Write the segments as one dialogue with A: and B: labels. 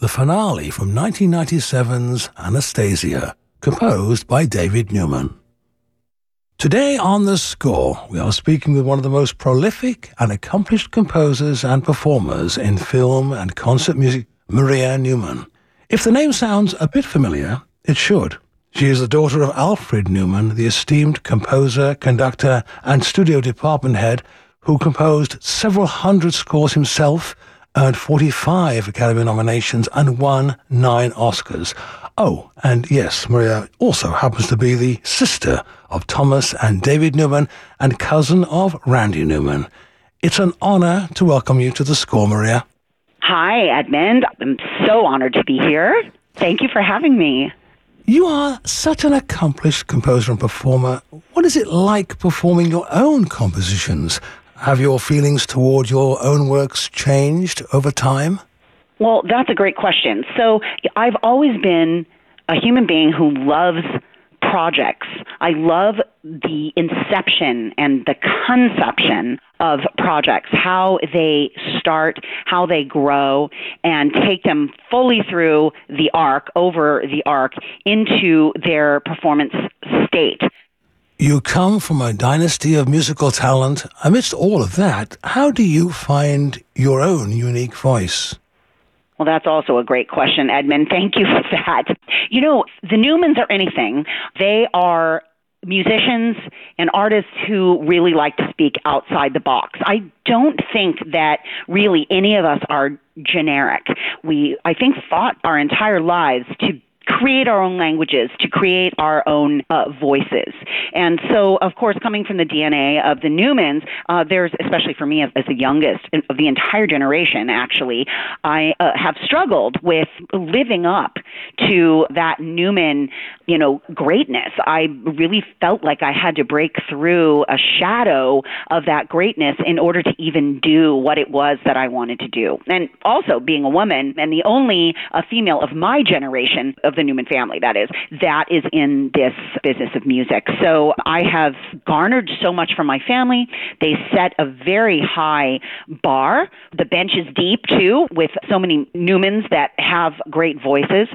A: the finale from 1997's Anastasia, composed by David Newman. Today on The Score, we are speaking with one of the most prolific and accomplished composers and performers in film and concert music, Maria Newman. If the name sounds a bit familiar, it should. She is the daughter of Alfred Newman, the esteemed composer, conductor, and studio department head who composed several hundred scores himself, earned 45 Academy nominations, and won 9 Oscars. Oh, and yes, Maria also happens to be the sister of Thomas and David Newman and cousin of Randy Newman. It's an honor to welcome you to The Score, Maria.
B: Hi, Edmund. I'm so honored to be here. Thank you for having me.
A: You are such an accomplished composer and performer. What is it like performing your own compositions? Have your feelings toward your own works changed over time?
B: Well, that's a great question. So I've always been a human being who loves projects. I love the inception and the conception of projects, how they start, how they grow, and take them fully through the arc, over the arc, into their performance state.
A: You come from a dynasty of musical talent. Amidst all of that, how do you find your own unique voice?
B: Well, that's also a great question, Edmund. Thank you for that. You know, the Newmans are anything. They are musicians and artists who really like to speak outside the box. I don't think that really any of us are generic. We, I think, fought our entire lives to create our own languages, to create our own voices. And so, of course, coming from the DNA of the Newmans, there's, especially for me as the youngest of the entire generation, actually, I have struggled with living up to that Newman, greatness. I really felt like I had to break through a shadow of that greatness in order to even do what it was that I wanted to do. And also being a woman and the only female of my generation of the Newman family, that is in this business of music. So I have garnered so much from my family. They set a very high bar. The bench is deep, too, with so many Newmans that have great voices.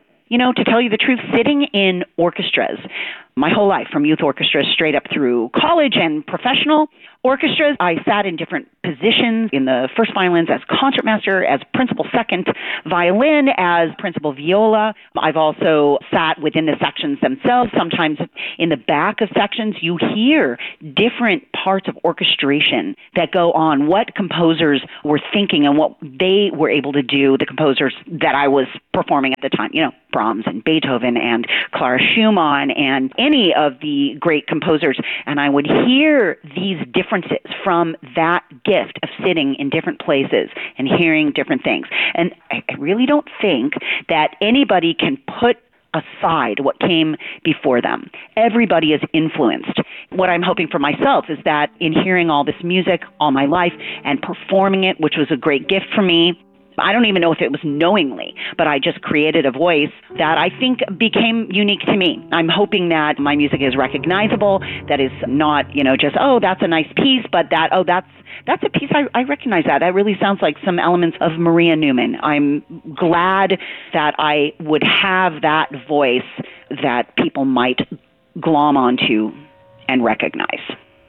B: To tell you the truth, sitting in orchestras my whole life, from youth orchestras straight up through college and professional orchestras, I sat in different positions in the first violins as concertmaster, as principal second violin, as principal viola. I've also sat within the sections themselves. Sometimes in the back of sections, you hear different parts of orchestration that go on, what composers were thinking and what they were able to do, the composers that I was performing at the time, Brahms and Beethoven and Clara Schumann and any of the great composers. And I would hear these differences from that gift of sitting in different places and hearing different things. And I really don't think that anybody can put aside what came before them. Everybody is influenced. What I'm hoping for myself is that in hearing all this music all my life and performing it, which was a great gift for me, I don't even know if it was knowingly, but I just created a voice that I think became unique to me. I'm hoping that my music is recognizable, that is not, just, that's a nice piece, but that's a piece I recognize that. That really sounds like some elements of Maria Newman. I'm glad that I would have that voice that people might glom onto and recognize.